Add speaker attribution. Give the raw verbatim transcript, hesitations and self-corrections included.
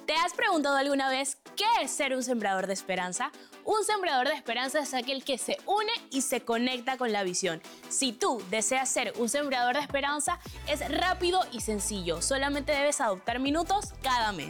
Speaker 1: ¿Te has preguntado alguna vez qué es ser un sembrador de esperanza? Un sembrador de esperanza es aquel que se une y se conecta con la visión. Si tú deseas ser un sembrador de esperanza, es rápido y sencillo. Solamente debes adoptar minutos cada mes.